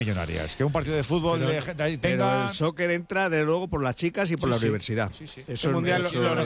Millonarias, que un partido de fútbol pero el soccer entra de luego por las chicas y por la universidad. Eso el mundial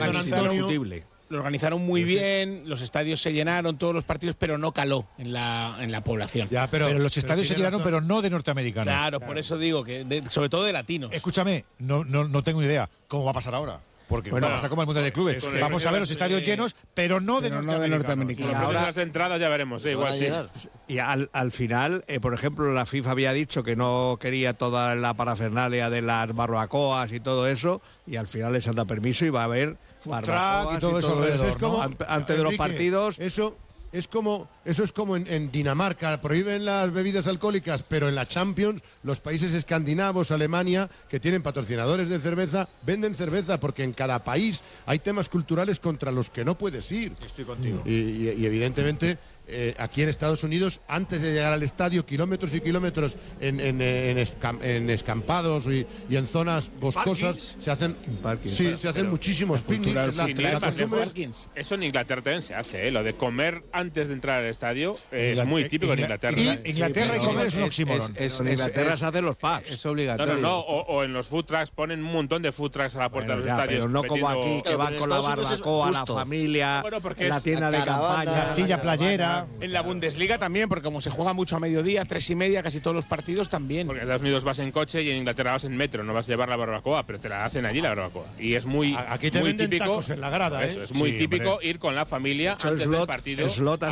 lo organizaron muy bien, los estadios se llenaron, todos los partidos, pero no caló en la población. Ya, pero los estadios se llenaron, pero no de norteamericanos. Claro, por eso digo que sobre todo de latinos. Escúchame, no tengo ni idea cómo va a pasar ahora. Porque va a pasar como el Mundial de Clubes. Vamos a ver los estadios llenos, pero no de norteamericanos. Ahora las entradas ya veremos, igual sí. Y al final, por ejemplo, la FIFA había dicho que no quería toda la parafernalia de las barbacoas y todo eso, y al final les han dado permiso y va a haber barbacoas y todo eso alrededor, es como, antes de los partidos. Eso es como en Dinamarca, prohíben las bebidas alcohólicas, pero en la Champions los países escandinavos, Alemania, que tienen patrocinadores de cerveza, venden cerveza porque en cada país hay temas culturales contra los que no puedes ir. Estoy contigo. Y evidentemente aquí en Estados Unidos, antes de llegar al estadio, kilómetros y kilómetros en escampados y en zonas boscosas se hacen muchísimos picnics. Eso en Inglaterra también se hace, lo de comer antes de entrar al estadio es muy típico en Inglaterra. Inglaterra y comer es un oxímoron. En Inglaterra se hacen los pubs. Es obligatorio. O en los food trucks ponen un montón de food trucks a la puerta de los estadios. Pero no como aquí, que van con la barbacoa, la familia, la tienda de campaña, la silla playera. En la Bundesliga también, porque como se juega mucho a mediodía, 3:30, casi todos los partidos también. Porque en Estados Unidos vas en coche y en Inglaterra vas en metro, no vas a llevar la barbacoa, pero te la hacen allí la barbacoa. Y es muy aquí te venden típico tacos en la grada, eso, es muy típico ir con la familia antes del partido.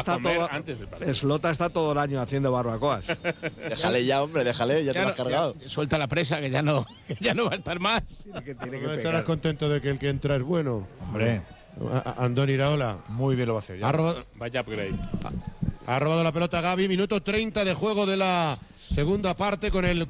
Slota está todo el año haciendo barbacoas. Déjale ya, hombre, déjale, ya te lo has cargado. Suelta la presa, que ya no va a estar más. No estarás contento de que el que entra es bueno. Hombre. Andón Iraola. Muy bien lo va a hacer. Vaya upgrade. Ha robado la pelota Gavi, minuto 30 de juego de la segunda parte con el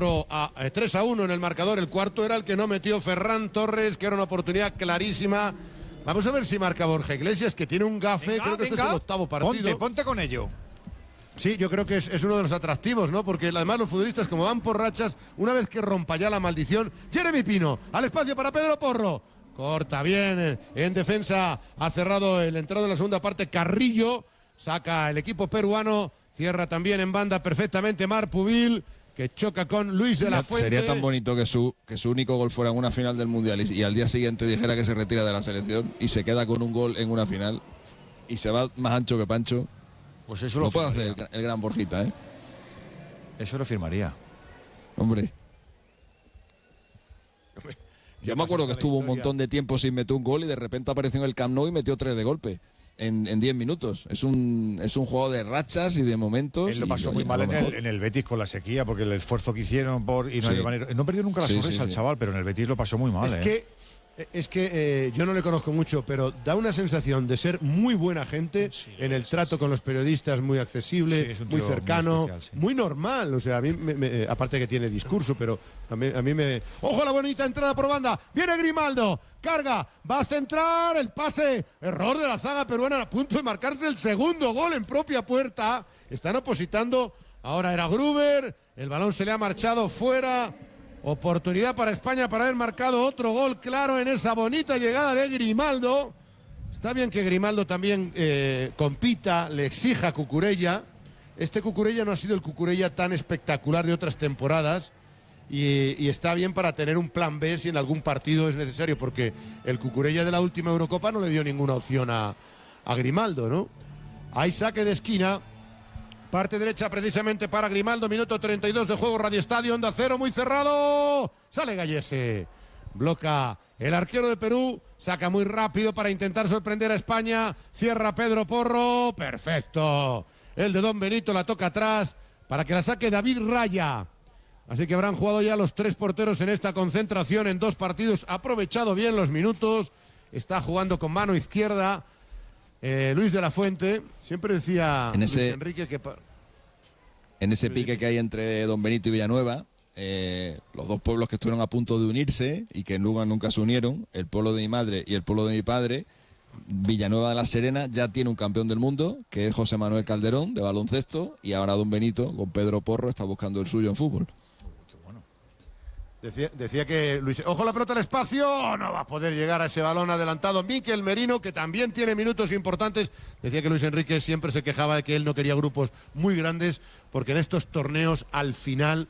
3-1 en el marcador. El cuarto era el que no metió Ferran Torres, que era una oportunidad clarísima. Vamos a ver si marca Borja Iglesias, que tiene un gafe. Creo que este es el octavo partido. Ponte con ello. Sí, yo creo que es uno de los atractivos, ¿no? Porque además los futbolistas, como van por rachas, una vez que rompa ya la maldición, Jeremy Pino, al espacio para Pedro Porro. Corta bien, en defensa ha cerrado el entrado en la segunda parte Carrillo, saca el equipo peruano, cierra también en banda perfectamente Marc Pubil, que choca con Luis de la Fuente. Sería tan bonito que su único gol fuera en una final del Mundial y al día siguiente dijera que se retira de la selección y se queda con un gol en una final y se va más ancho que Pancho. Pues eso lo puede hacer el gran Borjita, ¿eh? Eso lo firmaría. Hombre. Yo me acuerdo que estuvo un montón de tiempo sin meter un gol y de repente apareció en el Camp Nou y metió 3 de golpe en 10 minutos. Es un juego de rachas y de momentos. Él lo pasó muy mal en el Betis con la sequía, porque el esfuerzo que hicieron no perdió nunca la sonrisa al chaval, pero en el Betis lo pasó muy mal. Es que yo no le conozco mucho, pero da una sensación de ser muy buena gente en el trato con los periodistas, muy accesible, muy cercano, muy especial, muy normal. O sea, a mí, aparte que tiene discurso, pero a mí me... ¡Ojo la bonita entrada por banda! ¡Viene Grimaldo! ¡Carga! ¡Va a centrar! ¡El pase! Error de la zaga peruana a punto de marcarse el segundo gol en propia puerta. Están opositando. Ahora era Gruber. El balón se le ha marchado fuera. Oportunidad para España para haber marcado otro gol claro en esa bonita llegada de Grimaldo. Está bien que Grimaldo también compita, le exija a Cucurella. Este Cucurella no ha sido el Cucurella tan espectacular de otras temporadas y está bien para tener un plan B si en algún partido es necesario, porque el Cucurella de la última Eurocopa no le dio ninguna opción a Grimaldo, ¿no? Hay saque de esquina. Parte derecha precisamente para Grimaldo, minuto 32 de juego, Radio Estadio, Onda Cero, muy cerrado. Sale Gallese, bloca el arquero de Perú, saca muy rápido para intentar sorprender a España. Cierra Pedro Porro, perfecto. El de Don Benito la toca atrás para que la saque David Raya. Así que habrán jugado ya los 3 porteros en esta concentración en 2 partidos. Ha aprovechado bien los minutos, está jugando con mano izquierda. Luis de la Fuente, siempre decía Luis Enrique que... En ese pique que hay entre Don Benito y Villanueva, los dos pueblos que estuvieron a punto de unirse y que nunca se unieron, el pueblo de mi madre y el pueblo de mi padre, Villanueva de la Serena ya tiene un campeón del mundo, que es José Manuel Calderón, de baloncesto, y ahora Don Benito, con Pedro Porro, está buscando el suyo en fútbol. Decía que Luis, ojo la pelota al espacio, no va a poder llegar a ese balón adelantado. Mikel Merino, que también tiene minutos importantes. Decía que Luis Enrique siempre se quejaba de que él no quería grupos muy grandes, porque en estos torneos al final